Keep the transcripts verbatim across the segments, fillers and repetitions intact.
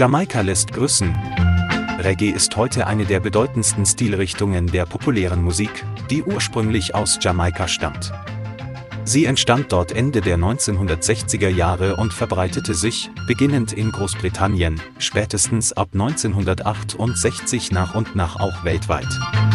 Jamaika lässt grüßen. Reggae ist heute eine der bedeutendsten Stilrichtungen der populären Musik, die ursprünglich aus Jamaika stammt. Sie entstand dort Ende der neunzehnhundertsechziger Jahre und verbreitete sich, beginnend in Großbritannien, spätestens ab neunzehnhundertachtundsechzig nach und nach auch weltweit.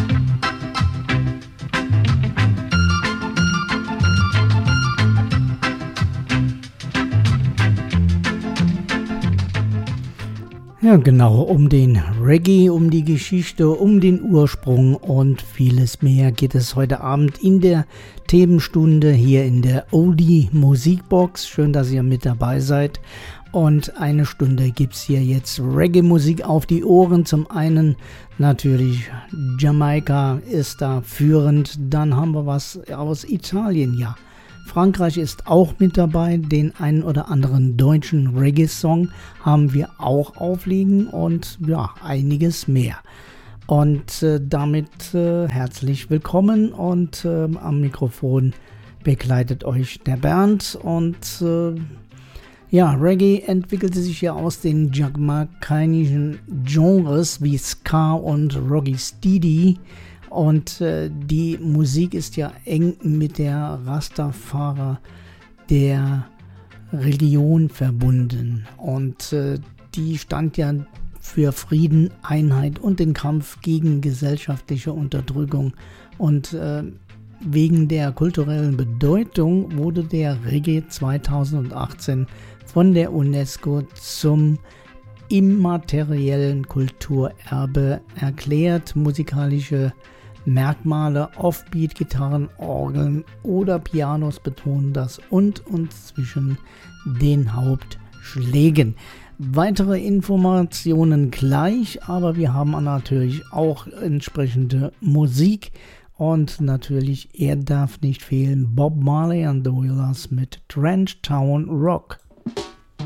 Ja, genau, um den Reggae, um die Geschichte, um den Ursprung und vieles mehr geht es heute Abend in der Themenstunde hier in der Oldie Musikbox. Schön, dass ihr mit dabei seid. Und eine Stunde gibt es hier jetzt Reggae-Musik auf die Ohren. Zum einen natürlich Jamaika ist da führend, dann haben wir was aus Italien, ja. Frankreich ist auch mit dabei, den einen oder anderen deutschen Reggae-Song haben wir auch aufliegen und ja, einiges mehr. Und äh, damit äh, herzlich willkommen und äh, am Mikrofon begleitet euch der Bernd. Und äh, ja, Reggae entwickelte sich ja aus den jamaikanischen Genres wie Ska und Rocksteady. Und äh, die Musik ist ja eng mit der Rastafari, der Religion verbunden. Und äh, die stand ja für Frieden, Einheit und den Kampf gegen gesellschaftliche Unterdrückung. Und äh, wegen der kulturellen Bedeutung wurde der Reggae zweitausendachtzehn von der UNESCO zum immateriellen Kulturerbe erklärt. Musikalische Merkmale, Offbeat, Gitarren, Orgeln oder Pianos betonen das und und zwischen den Hauptschlägen. Weitere Informationen gleich, aber wir haben natürlich auch entsprechende Musik und natürlich, er darf nicht fehlen, Bob Marley and the Wailers mit Trench Town Rock.